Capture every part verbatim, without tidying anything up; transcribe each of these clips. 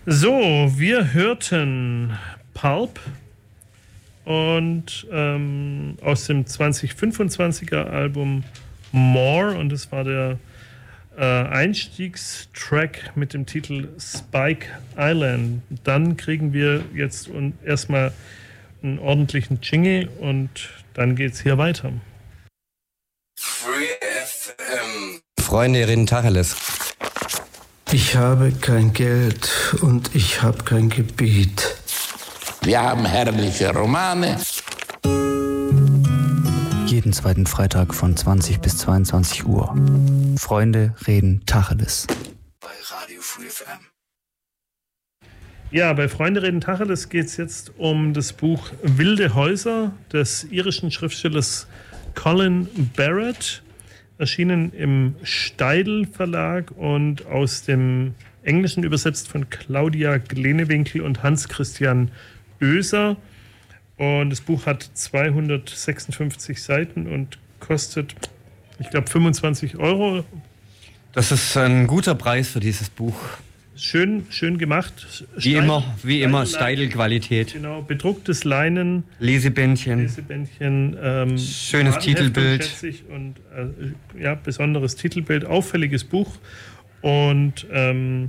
So, wir hörten Pulp und ähm, aus dem zwanzig fünfundzwanziger Album More, und das war der äh, Einstiegstrack mit dem Titel Spike Island. Dann kriegen wir jetzt un- erstmal einen ordentlichen Jingle und dann geht's hier weiter. Free F M. Freunde reden Tacheles. Ich habe kein Geld und ich habe kein Gebiet. Wir haben herrliche Romane. Jeden zweiten Freitag von zwanzig bis zweiundzwanzig Uhr. Freunde reden Tacheles. Bei Radio Free F M. Ja, bei Freunde reden Tacheles geht es jetzt um das Buch Wilde Häuser des irischen Schriftstellers Colin Barrett, erschienen im Steidl Verlag und aus dem Englischen übersetzt von Claudia Glenewinkel und Hans-Christian Oeser. Und das Buch hat zweihundertsechsundfünfzig Seiten und kostet, ich glaube, fünfundzwanzig Euro. Das ist ein guter Preis für dieses Buch. Schön, schön gemacht. Wie Steidl, immer, wie immer, Steidl- Steidl-Qualität. Genau, bedrucktes Leinen. Lesebändchen. Lesebändchen. Ähm, Schönes Fadenheftung, Titelbild. schätze ich, und äh, ja, besonderes Titelbild, auffälliges Buch. Und ähm,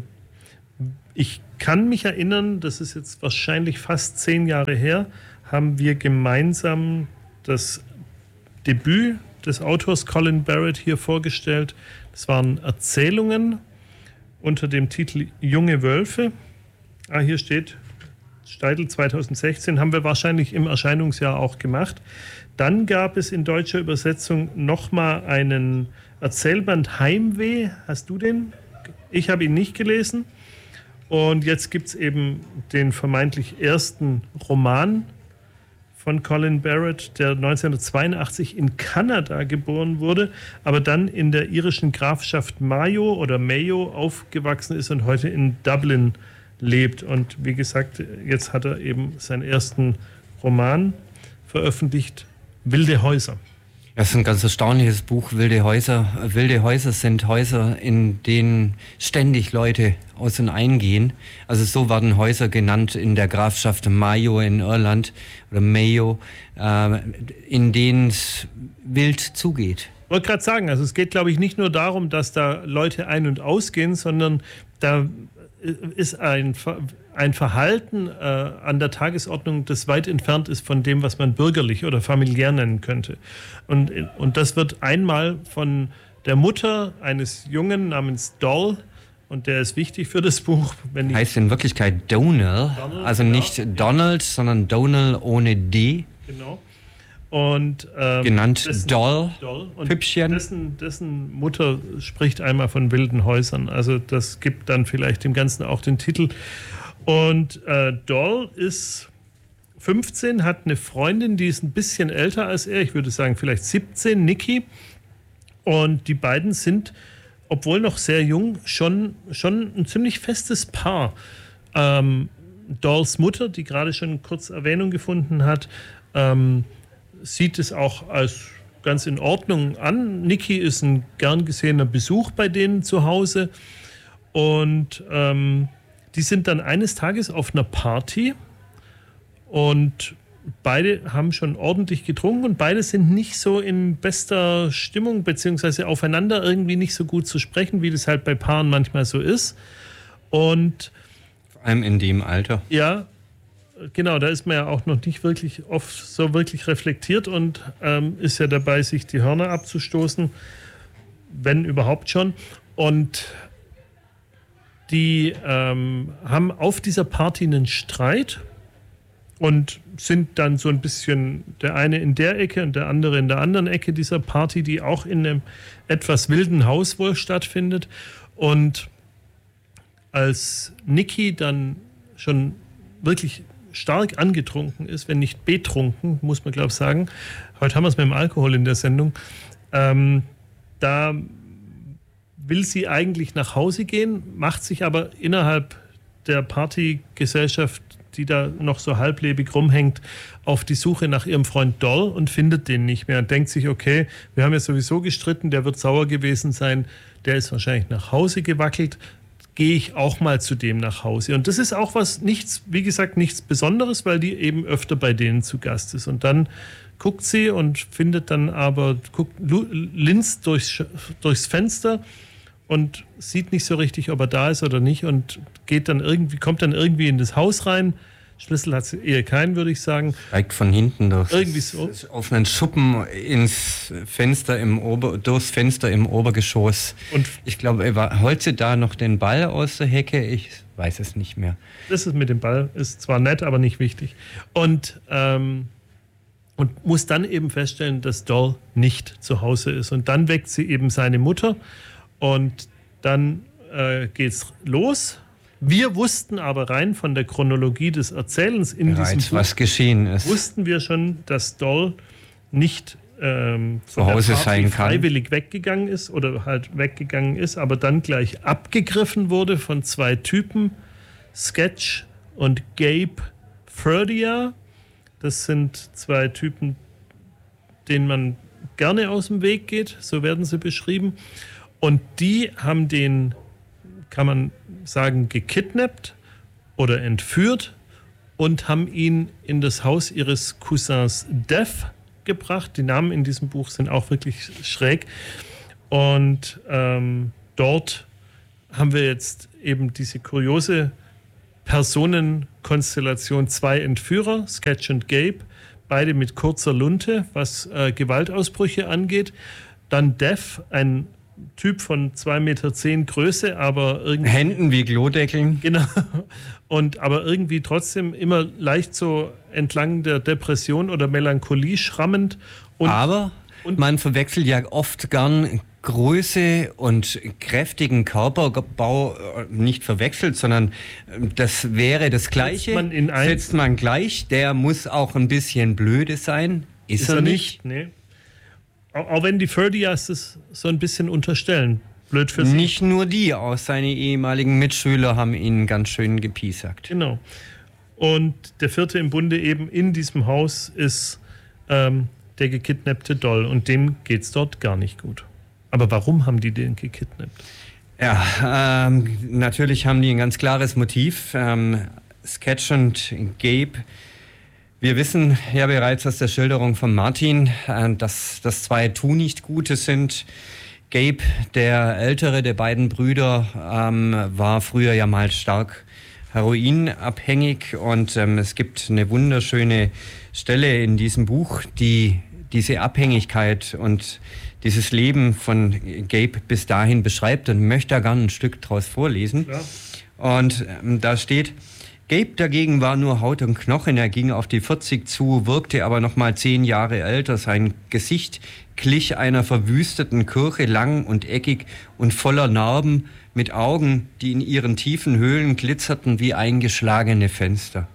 ich kann mich erinnern, das ist jetzt wahrscheinlich fast zehn Jahre her, haben wir gemeinsam das Debüt des Autors Colin Barrett hier vorgestellt. Das waren Erzählungen unter dem Titel Junge Wölfe. Ah, hier steht Steidl zweitausendsechzehn, haben wir wahrscheinlich im Erscheinungsjahr auch gemacht. Dann gab es in deutscher Übersetzung nochmal einen Erzählband Heimweh. Hast du den? Ich habe ihn nicht gelesen. Und jetzt gibt es eben den vermeintlich ersten Roman von Colin Barrett, der neunzehnhundertzweiundachtzig in Kanada geboren wurde, aber dann in der irischen Grafschaft Mayo oder Mayo aufgewachsen ist und heute in Dublin lebt. Und wie gesagt, jetzt hat er eben seinen ersten Roman veröffentlicht, Wilde Häuser. Das ist ein ganz erstaunliches Buch, Wilde Häuser. Wilde Häuser sind Häuser, in denen ständig Leute aus und eingehen. Also so werden Häuser genannt in der Grafschaft Mayo in Irland oder Mayo, äh, in denen es wild zugeht. Ich wollte gerade sagen, also es geht, glaube ich, nicht nur darum, dass da Leute ein- und ausgehen, sondern da ist ein, ein Verhalten äh, an der Tagesordnung, das weit entfernt ist von dem, was man bürgerlich oder familiär nennen könnte. Und, und das wird einmal von der Mutter eines Jungen namens Doll, und der ist wichtig für das Buch. Wenn ich Heißt in Wirklichkeit Donal, Donald, also nicht ja. Donald, sondern Donal ohne D. Genau. Und, ähm, Genannt dessen, Doll, Doll. Und Püppchen. Dessen, dessen Mutter spricht einmal von wilden Häusern. Also das gibt dann vielleicht dem Ganzen auch den Titel. Und äh, Doll ist fünfzehn, hat eine Freundin, die ist ein bisschen älter als er. Ich würde sagen vielleicht siebzehn, Nikki. Und die beiden sind, obwohl noch sehr jung, schon, schon ein ziemlich festes Paar. Ähm, Dolls Mutter, die gerade schon kurz Erwähnung gefunden hat, ähm, sieht es auch als ganz in Ordnung an. Nikki ist ein gern gesehener Besuch bei denen zu Hause. Und ähm, die sind dann eines Tages auf einer Party und beide haben schon ordentlich getrunken und beide sind nicht so in bester Stimmung, beziehungsweise aufeinander irgendwie nicht so gut zu sprechen, wie das halt bei Paaren manchmal so ist. Und Vor allem in dem Alter. ja, genau, da ist man ja auch noch nicht wirklich oft so wirklich reflektiert und ähm, ist ja dabei, sich die Hörner abzustoßen, wenn überhaupt schon. Und die ähm, haben auf dieser Party einen Streit und sind dann so ein bisschen der eine in der Ecke und der andere in der anderen Ecke dieser Party, die auch in einem etwas wilden Haus wohl stattfindet. Und als Nikki dann schon wirklich stark angetrunken ist, wenn nicht betrunken, muss man glaube ich sagen, heute haben wir es mit dem Alkohol in der Sendung, ähm, da will sie eigentlich nach Hause gehen, macht sich aber innerhalb der Partygesellschaft, die da noch so halblebig rumhängt, auf die Suche nach ihrem Freund Doll und findet den nicht mehr und denkt sich, okay, wir haben ja sowieso gestritten, der wird sauer gewesen sein, der ist wahrscheinlich nach Hause gewackelt, gehe ich auch mal zu dem nach Hause. Und das ist auch was, nichts, wie gesagt, nichts Besonderes, weil die eben öfter bei denen zu Gast ist. Und dann guckt sie und findet dann aber, guckt, linst durchs, durchs Fenster und sieht nicht so richtig, ob er da ist oder nicht und geht dann irgendwie, kommt dann irgendwie in das Haus rein. Schlüssel hat sie eher keinen, würde ich sagen. Steigt von hinten durch irgendwie so. offenen Schuppen ins Fenster im Ober, durchs Fenster im Obergeschoss. Und ich glaube, er holt sie da noch den Ball aus der Hecke. Ich weiß es nicht mehr. Das ist mit dem Ball, ist zwar nett, aber nicht wichtig. Und, ähm, und muss dann eben feststellen, dass Doll nicht zu Hause ist. Und dann weckt sie eben seine Mutter und dann äh, geht's los. Wir wussten aber rein von der Chronologie des Erzählens in Bereits, diesem Buch, was geschehen ist. Wussten wir schon, dass Doll nicht ähm, zu Hause sein kann, freiwillig weggegangen ist oder halt weggegangen ist, aber dann gleich abgegriffen wurde von zwei Typen, Sketch und Gabe Ferdia. Das sind zwei Typen, denen man gerne aus dem Weg geht, so werden sie beschrieben. Und die haben den, kann man sagen, gekidnappt oder entführt und haben ihn in das Haus ihres Cousins Dev gebracht. Die Namen in diesem Buch sind auch wirklich schräg. Und ähm, dort haben wir jetzt eben diese kuriose Personenkonstellation, zwei Entführer, Sketch und Gabe, beide mit kurzer Lunte, was äh, Gewaltausbrüche angeht. Dann Dev, ein Typ von zwei Meter zehn Größe, aber irgendwie... Händen wie Klodeckeln. Genau. Und aber irgendwie trotzdem immer leicht so entlang der Depression oder Melancholie schrammend. Und, aber und man verwechselt ja oft gern Größe und kräftigen Körperbau nicht verwechselt, sondern das wäre das Gleiche. Setzt man, in ein setzt man gleich. Der muss auch ein bisschen blöde sein. Ist, ist er, er nicht? Nee. Auch wenn die Ferdias das so ein bisschen unterstellen. Blöd für sie. Nicht nur die, auch seine ehemaligen Mitschüler haben ihn ganz schön gepiesackt. Genau. Und der vierte im Bunde eben in diesem Haus ist ähm, der gekidnappte Doll. Und dem geht es dort gar nicht gut. Aber warum haben die den gekidnappt? Ja, ähm, natürlich haben die ein ganz klares Motiv. Ähm, Sketch und Gabe. Wir wissen ja bereits aus der Schilderung von Martin, dass das zwei Tu-nicht-Gute sind. Gabe, der ältere der beiden Brüder, ähm, war früher ja mal stark heroinabhängig und ähm, es gibt eine wunderschöne Stelle in diesem Buch, die diese Abhängigkeit und dieses Leben von Gabe bis dahin beschreibt und möchte da gerne ein Stück draus vorlesen. Ja. Und ähm, da steht: Gabe dagegen war nur Haut und Knochen, er ging auf die vierzig zu, wirkte aber noch mal zehn Jahre älter. Sein Gesicht glich einer verwüsteten Kirche, lang und eckig und voller Narben, mit Augen, die in ihren tiefen Höhlen glitzerten wie eingeschlagene Fenster.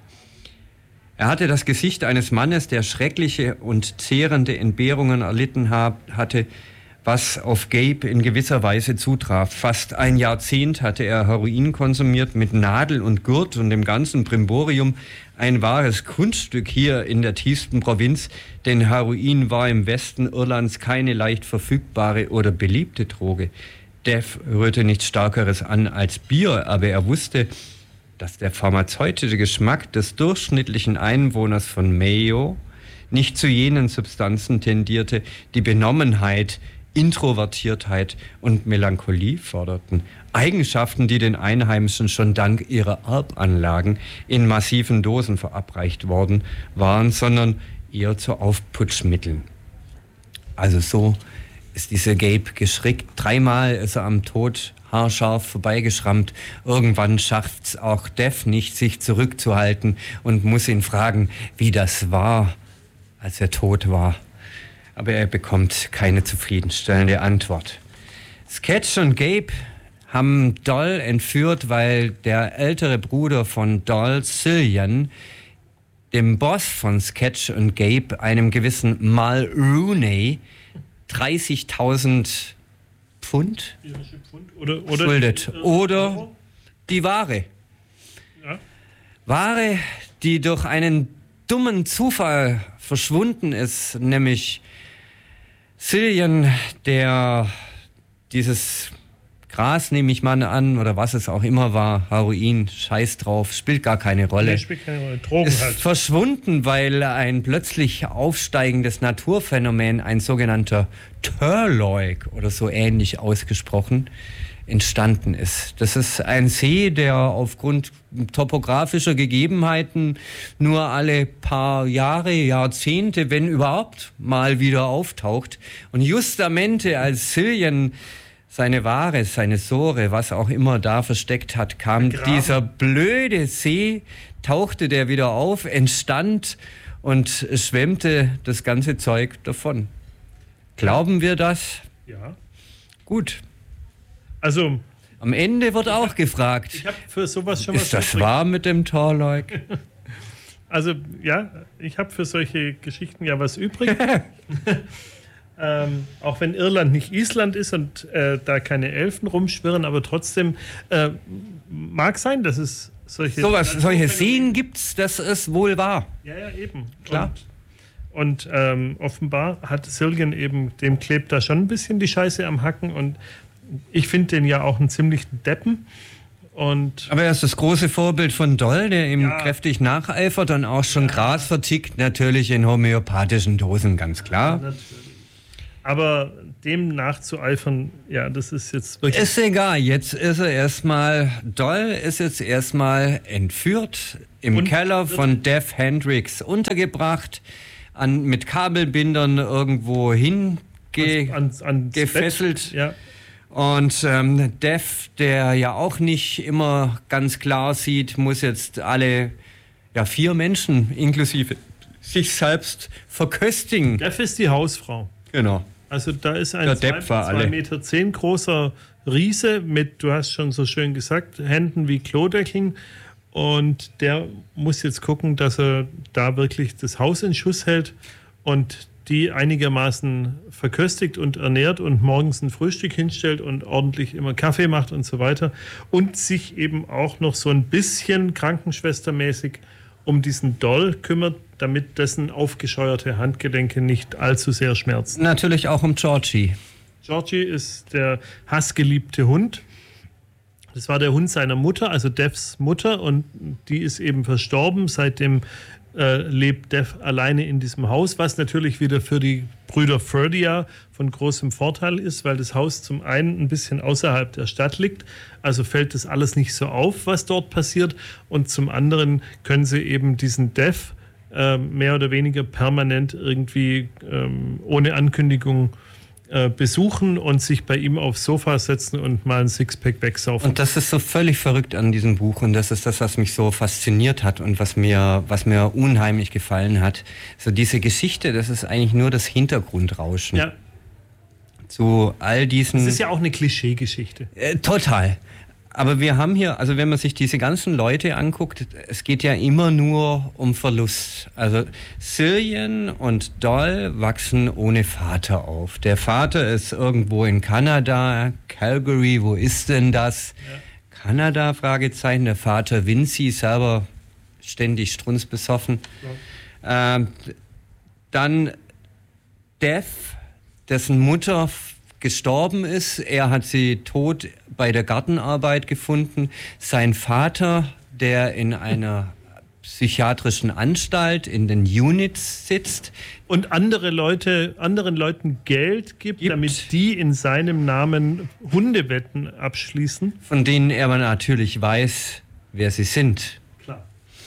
Er hatte das Gesicht eines Mannes, der schreckliche und zehrende Entbehrungen erlitten hatte, was auf Gabe in gewisser Weise zutraf. Fast ein Jahrzehnt hatte er Heroin konsumiert mit Nadel und Gurt und dem ganzen Brimborium. Ein wahres Kunststück hier in der tiefsten Provinz, denn Heroin war im Westen Irlands keine leicht verfügbare oder beliebte Droge. Dev rührte nichts Stärkeres an als Bier, aber er wusste, dass der pharmazeutische Geschmack des durchschnittlichen Einwohners von Mayo nicht zu jenen Substanzen tendierte, die Benommenheit, Introvertiertheit und Melancholie forderten. Eigenschaften, die den Einheimischen schon dank ihrer Erbanlagen in massiven Dosen verabreicht worden waren, sondern eher zu Aufputschmitteln. Also so ist dieser Gabe geschrickt. Dreimal ist er am Tod haarscharf vorbeigeschrammt. Irgendwann schafft es auch Dev nicht, sich zurückzuhalten und muss ihn fragen, wie das war, als er tot war. Aber er bekommt keine zufriedenstellende Antwort. Sketch und Gabe haben Doll entführt, weil der ältere Bruder von Doll, Cillian, dem Boss von Sketch und Gabe, einem gewissen Mal Rooney, dreißigtausend Pfund oder, oder, schuldet. Oder die Ware. Ja. Ware, die durch einen dummen Zufall verschwunden ist, nämlich Cillian, der dieses Gras, nehme ich mal an, oder was es auch immer war, Heroin, scheiß drauf, spielt gar keine Rolle. Nee, spielt keine Rolle. Drogen ist halt. verschwunden, weil ein plötzlich aufsteigendes Naturphänomen, ein sogenannter Turlough oder so ähnlich ausgesprochen, entstanden ist. Das ist ein See, der aufgrund topografischer Gegebenheiten nur alle paar Jahre, Jahrzehnte, wenn überhaupt, mal wieder auftaucht. Und justamente als Cillian seine Ware, seine Sore, was auch immer da versteckt hat, kam Begraben. dieser blöde See, tauchte der wieder auf, entstand und schwemmte das ganze Zeug davon. Glauben wir das? Ja. Gut. Also, Am Ende wird auch gefragt, ich habe für sowas schon was ist das übrig. wahr mit dem Torleuk? Also, ja, ich habe für solche Geschichten ja was übrig. ähm, auch wenn Irland nicht Island ist und äh, da keine Elfen rumschwirren, aber trotzdem äh, mag sein, dass es solche... Sowas, solche Szenen gibt's, das ist wohl wahr. Ja, ja, eben. Klar. Und, und ähm, offenbar hat Cillian eben, dem klebt da schon ein bisschen die Scheiße am Hacken und ich finde den ja auch einen ziemlichen Deppen. Und Aber er ist das große Vorbild von Doll, der ihm Ja. kräftig nacheifert und auch schon Gras vertickt, natürlich in homöopathischen Dosen, ganz klar. natürlich. Aber dem nachzueifern, ja, das ist jetzt wirklich... Ist egal, jetzt ist er erstmal, Doll ist jetzt erstmal entführt, im Und Keller wird- von Dev Hendricks untergebracht, an, mit Kabelbindern irgendwo hinge... ans, ans gefesselt. Bett, ja. Und ähm, Dev, der ja auch nicht immer ganz klar sieht, muss jetzt alle ja, vier Menschen inklusive sich selbst verköstigen. Dev ist die Hausfrau. Genau. Also da ist ein Der zwei, Depp war zwei alle. Meter zehn großer Riese mit, du hast schon so schön gesagt, Händen wie Klodeckeln. Und der muss jetzt gucken, dass er da wirklich das Haus in Schuss hält und die einigermaßen verköstigt und ernährt und morgens ein Frühstück hinstellt und ordentlich immer Kaffee macht und so weiter. Und sich eben auch noch so ein bisschen krankenschwestermäßig um diesen Doll kümmert, damit dessen aufgescheuerte Handgelenke nicht allzu sehr schmerzen. Natürlich auch um Georgie. Georgie ist der hassgeliebte Hund. Das war der Hund seiner Mutter, also Devs Mutter, und die ist eben verstorben. Seitdem äh, lebt Dev alleine in diesem Haus, was natürlich wieder für die Brüder Ferdia von großem Vorteil ist, weil das Haus zum einen ein bisschen außerhalb der Stadt liegt, also fällt das alles nicht so auf, was dort passiert, und zum anderen können sie eben diesen Dev äh, mehr oder weniger permanent irgendwie ähm, ohne Ankündigung besuchen und sich bei ihm aufs Sofa setzen und mal ein Sixpack wegsaufen. Und das ist so völlig verrückt an diesem Buch und das ist das, was mich so fasziniert hat und was mir, was mir unheimlich gefallen hat. So diese Geschichte, das ist eigentlich nur das Hintergrundrauschen. Ja, Zu all diesen... das ist ja auch eine Klischeegeschichte. Äh, total. Aber wir haben hier, also wenn man sich diese ganzen Leute anguckt, es geht ja immer nur um Verlust. Also Cillian und Doll wachsen ohne Vater auf. Der Vater ist irgendwo in Kanada, Calgary, wo ist denn das? Ja. Kanada, Fragezeichen. Der Vater Vinci, selber ständig strunzbesoffen. Ja. Ähm, dann Dev, dessen Mutter gestorben ist. Er hat sie tot bei der Gartenarbeit gefunden. Sein Vater, der in einer psychiatrischen Anstalt in den Units sitzt. Und andere Leute, anderen Leuten Geld gibt, Gibt. damit die in seinem Namen Hundewetten abschließen. Von denen er natürlich weiß, wer sie sind. Klar.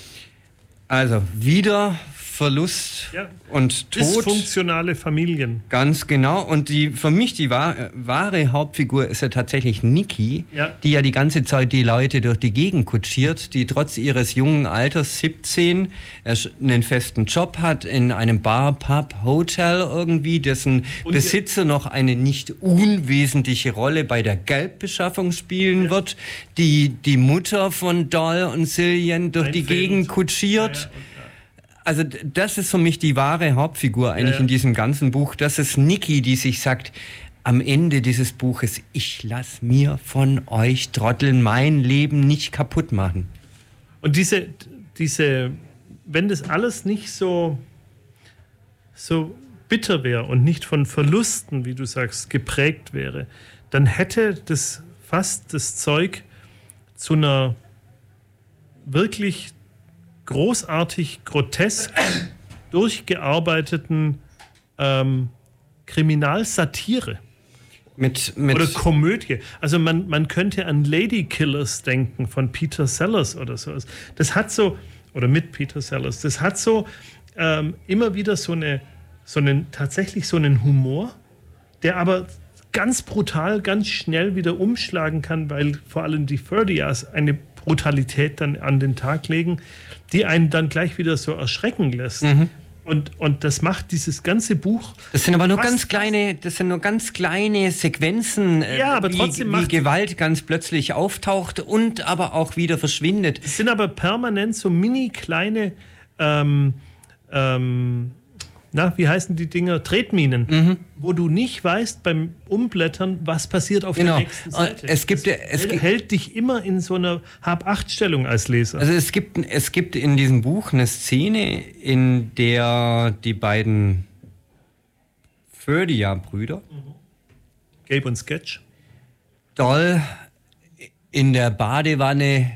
Also wieder Verlust Ja. und Tod. Dysfunktionale Familien. Ganz genau. Und die, für mich die wahre, wahre Hauptfigur ist ja tatsächlich Nikki, Ja. die ja die ganze Zeit die Leute durch die Gegend kutschiert, die trotz ihres jungen Alters, siebzehn, einen festen Job hat in einem Bar, Pub, Hotel irgendwie, dessen Und Besitzer noch eine nicht unwesentliche Rolle bei der Geldbeschaffung spielen Ja. wird, die die Mutter von Doll und Cillian durch die Einfällt. Gegend kutschiert. Ja, ja, und, Also d- das ist für mich die wahre Hauptfigur eigentlich Ja, ja. in diesem ganzen Buch. Das ist Nikki, die sich sagt, am Ende dieses Buches, ich lass mir von euch Trotteln mein Leben nicht kaputt machen. Und diese, diese, wenn das alles nicht so, so bitter wäre und nicht von Verlusten, wie du sagst, geprägt wäre, dann hätte das fast das Zeug zu einer wirklich großartig, grotesk durchgearbeiteten ähm, Kriminalsatire. Mit, mit oder Komödie. Also man, man könnte an Lady Killers denken von Peter Sellers oder so. Das hat so, oder mit Peter Sellers, das hat so ähm, immer wieder so, eine, so einen, tatsächlich so einen Humor, der aber ganz brutal, ganz schnell wieder umschlagen kann, weil vor allem die Ferdias eine Brutalität dann an den Tag legen, die einen dann gleich wieder so erschrecken lässt. Mhm. Und, und das macht dieses ganze Buch. Das sind aber nur ganz kleine, das sind nur ganz kleine Sequenzen, ja, aber wie, trotzdem wie Gewalt ganz plötzlich auftaucht und aber auch wieder verschwindet. Es sind aber permanent so mini kleine, ähm, ähm, na, wie heißen die Dinger? Tretminen, mhm. wo du nicht weißt beim Umblättern, was passiert auf genau. der nächsten Seite. Es gibt, das es hält, hält dich immer in so einer Hab-Acht-Stellung als Leser. Also es gibt, es gibt in diesem Buch eine Szene, in der die beiden Ferdia-Brüder, mhm. Gabe und Sketch, doll in der Badewanne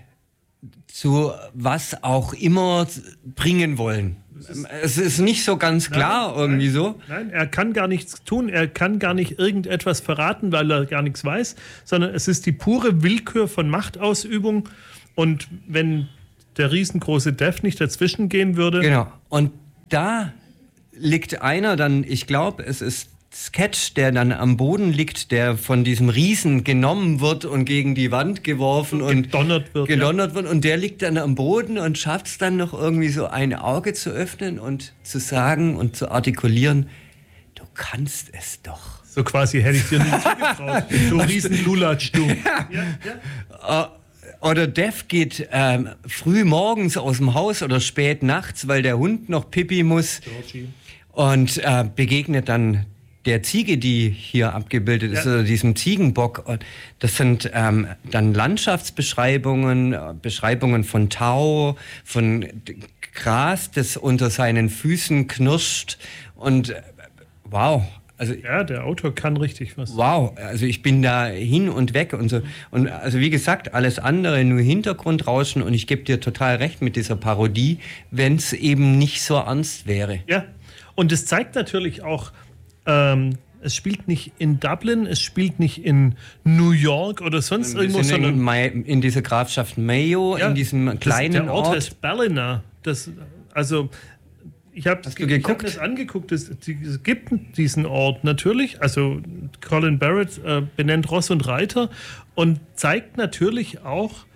zu was auch immer bringen wollen. Es ist nicht so ganz klar nein, irgendwie nein, so. Nein, er kann gar nichts tun, er kann gar nicht irgendetwas verraten, weil er gar nichts weiß, sondern es ist die pure Willkür von Machtausübung. Und wenn der riesengroße Dev nicht dazwischen gehen würde... Genau, und da liegt einer dann, ich glaube, es ist Sketch, der dann am Boden liegt, der von diesem Riesen genommen wird und gegen die Wand geworfen und gedonnert wird. Gedonnert ja. wird und der liegt dann am Boden und schafft es dann noch irgendwie so ein Auge zu öffnen und zu sagen und zu artikulieren, du kannst es doch. So quasi hätte ich dir nicht zugetraut. Du Riesen-Lulatsch, du. Ja, ja. Oder Dev geht ähm, früh morgens aus dem Haus oder spät nachts, weil der Hund noch Pipi muss Georgie. und äh, begegnet dann der Ziege, die hier abgebildet ist, ja. oder diesem Ziegenbock. Das sind ähm, dann Landschaftsbeschreibungen, Beschreibungen von Tau, von Gras, das unter seinen Füßen knirscht. Und äh, wow. Also, ja, der Autor kann richtig was. Wow, also ich bin da hin und weg und so. Und also wie gesagt, alles andere nur Hintergrundrauschen und ich gebe dir total recht mit dieser Parodie, wenn es eben nicht so ernst wäre. Ja, und es zeigt natürlich auch, ähm, es spielt nicht in Dublin, es spielt nicht in New York oder sonst Wir irgendwo, sind sondern in, May, in dieser Grafschaft Mayo, ja, in diesem kleinen das, der Ort. Ort. heißt Ballina. Das, also ich habe hab das angeguckt, es, es gibt diesen Ort natürlich, also Colin Barrett äh, benennt Ross und Reiter und zeigt natürlich auch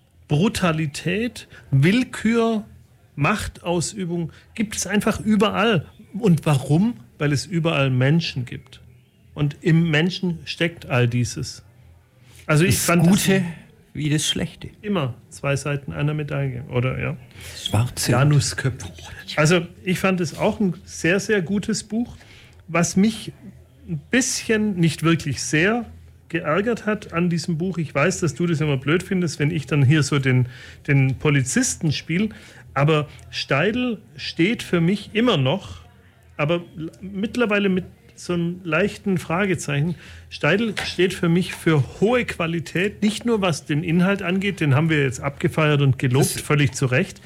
Brutalität, Willkür, Machtausübung, gibt es einfach überall. Und warum? Weil es überall Menschen gibt. Und im Menschen steckt all dieses. Also ich das fand Gute das wie das Schlechte. Immer zwei Seiten einer Medaille, oder ja? Schwarze Janusköpfe. Also ich fand es auch ein sehr, sehr gutes Buch, was mich ein bisschen, nicht wirklich sehr, geärgert hat an diesem Buch. Ich weiß, dass du das immer blöd findest, wenn ich dann hier so den, den Polizisten spiele, aber Steidl steht für mich immer noch, aber mittlerweile mit so einem leichten Fragezeichen. Steidl steht für mich für hohe Qualität, nicht nur was den Inhalt angeht, den haben wir jetzt abgefeiert und gelobt, das völlig zu Recht,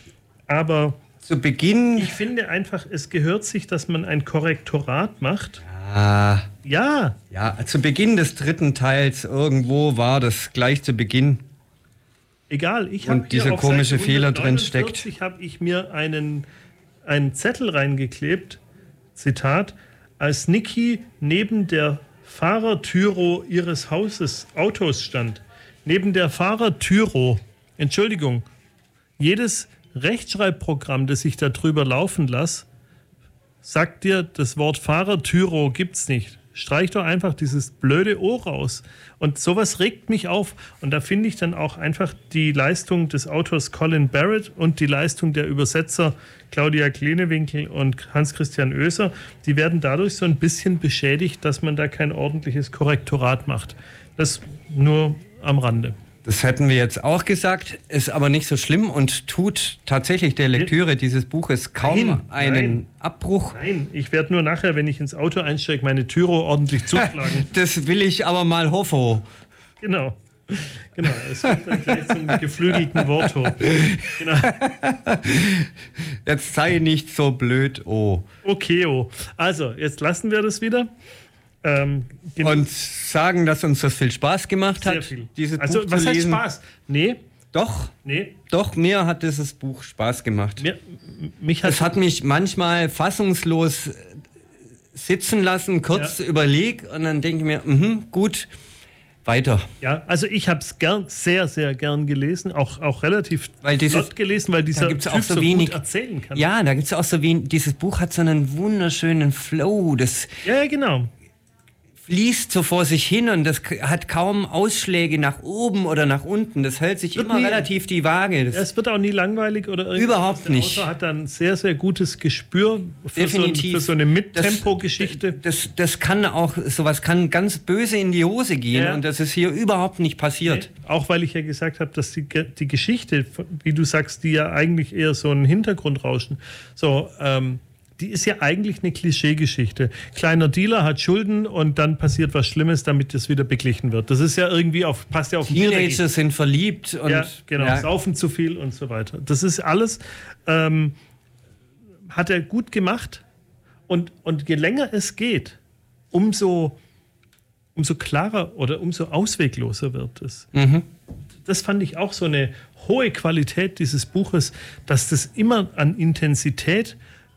aber zu Beginn... Ich finde einfach, es gehört sich, dass man ein Korrektorat macht. Ah, ja. Ja, zu Beginn des dritten Teils irgendwo war das gleich zu Beginn. Egal, ich habe und dieser komische Fehler drin steckt. Habe ich mir einen, einen Zettel reingeklebt, Zitat, als Niki neben der Fahrertüro ihres Hauses, Autos stand. Neben der Fahrertüro, Entschuldigung, jedes Rechtschreibprogramm, das ich da drüber laufen lasse, sagt dir, das Wort Fahrertüro gibt's nicht. Streich doch einfach dieses blöde O raus. Und sowas regt mich auf. Und da finde ich dann auch einfach die Leistung des Autors Colin Barrett und die Leistung der Übersetzer Claudia Klenewinkel und Hans-Christian Oeser, die werden dadurch so ein bisschen beschädigt, dass man da kein ordentliches Korrektorat macht. Das nur am Rande. Das hätten wir jetzt auch gesagt, ist aber nicht so schlimm und tut tatsächlich der Lektüre dieses Buches kaum nein, einen nein, Abbruch. Nein, ich werde nur nachher, wenn ich ins Auto einsteige, meine Türe ordentlich zuschlagen. Das will ich aber mal hoffen. Genau. Genau, es kommt dann gleich zum geflügelten Wort hoch. Genau. Jetzt sei nicht so blöd, oh. Okay, oh. Also, jetzt lassen wir das wieder. Ähm, genau. Und sagen, dass uns das viel Spaß gemacht hat. Sehr viel. Dieses also, Buch was zu heißt lesen. Spaß? Nee. Doch, Nee. doch, mir hat dieses Buch Spaß gemacht. Mir, mich hat Es hat mich manchmal fassungslos sitzen lassen, kurz Ja. überlegt und dann denke ich mir, mhm, gut, weiter. Ja, also ich habe es gern, sehr, sehr gern gelesen, auch, auch relativ Weil dieses- flott gelesen, weil dieser gibt's Typ auch so so wenig- gut erzählen kann. Ja, da gibt es auch so wie, dieses Buch hat so einen wunderschönen Flow, das ja, ja, genau. fließt so vor sich hin und das k- hat kaum Ausschläge nach oben oder nach unten. Das hält sich Wird immer nie- relativ die Waage. Das Es wird auch nie langweilig oder irgendwas. Überhaupt Der nicht. Autor hat dann ein sehr, sehr gutes Gespür für, so, ein, definitiv. für so eine Mittempo-Geschichte. Das, das, das kann auch, sowas kann ganz böse in die Hose gehen Ja. und das ist hier überhaupt nicht passiert. Auch weil ich ja gesagt habe, dass die, Ge- die Geschichte, wie du sagst, die ja eigentlich eher so ein Hintergrundrauschen, so, ähm, die ist ja eigentlich eine Klischeegeschichte. Kleiner Dealer hat Schulden und dann passiert was Schlimmes, damit das wieder beglichen wird. Das ist ja irgendwie auf, passt ja auf den Teenager Bierdeckel. sind verliebt und Ja, genau, ja, saufen zu viel und so weiter. Das ist alles, ähm, hat er gut gemacht und, und je länger es geht, umso, umso klarer oder umso auswegloser wird es. Mhm. Das fand ich auch so eine hohe Qualität dieses Buches, dass das immer an Intensität